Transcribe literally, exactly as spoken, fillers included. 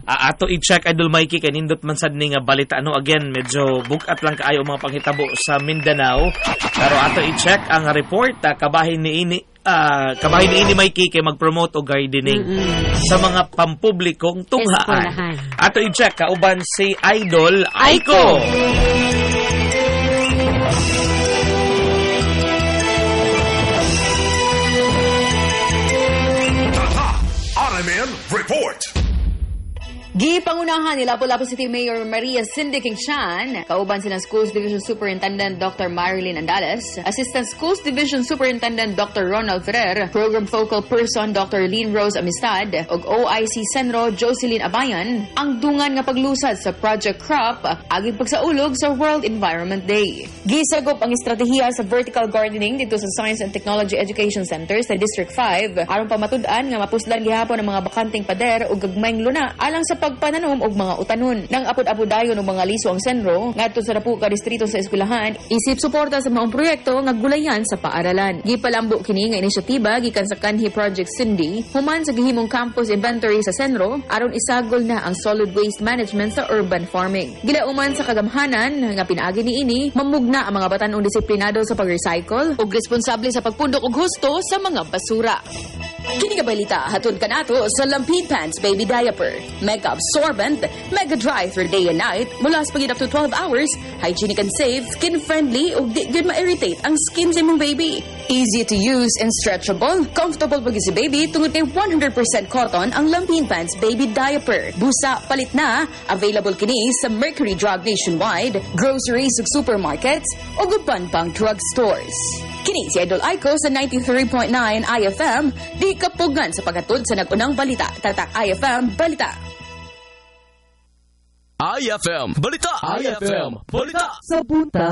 Uh, ato i-check Idol Mikey kay nindot man sad ni nga balita ano again medyo bugat lang kaayo mga panghitabo sa Mindanao pero ato i-check ang report uh, kabahin ni ini uh, kabahin ni ini Mikey kay mag-promote og gardening mm-hmm. sa mga pampublikong tunghaan. Ato i-check kauban si Idol Aiko. Aramen Report. Gipangunahan ni Lapu-Lapu City Mayor Maria Cindy King-Chan, kauban silang Schools Division Superintendent Doctor Marilyn Andales, Assistant Schools Division Superintendent Doctor Ronald Ferrer, Program Focal Person Doctor Lynn Rose Amistad, ug O I C Senro Jocelyn Abayan, ang dungan nga paglusad sa Project Crop, aging pagsaulog sa World Environment Day. Gisagop ang estratehiya sa vertical gardening dito sa Science and Technology Education Center sa District five, aron pamatud-an nga mapuslan gihapon ang mga bakanting pader ug gagmayng luna alang sa pagpananom og mga utanon. Nang apod-apodayon og mga liso ang senro ngadto sa dapu ka distrito sa eskwelahan, isip suporta sa maong proyekto nga gulayan sa paaralan. Gipalambo kini nga inisyatiba gikan sa kanhi Project Cindy human sa gihimong campus inventory sa senro aron isagol na ang solid waste management sa urban farming. Gilauman sa kagamhanan nga pinaagi niini mamugna ang mga batan-ong disiplinado sa pag-recycle ug responsable sa pagpundok og husto sa mga basura. Kini ka balita hatod kanato sa Lampin Pants Baby Diaper. Mega absorbent, mega dry for day and night, mula sa pagid up to twelve hours, hygienic and safe, skin-friendly, ug di gyud ma-irritate ang skin sa imong baby. Easy to use and stretchable, comfortable pag si baby tungod kay one hundred percent cotton ang Lampin Pants Baby Diaper. Busa, palit na, available kini sa Mercury Drug nationwide, groceries ug supermarkets, ug uban pang drugstores. Kini si Idol Aiko sa ninety-three point nine I F M, di kapugan sa paghatod sa nag-unang balita. Tatak I F M Balita. I F M Balita! I F M Balita! Sa punta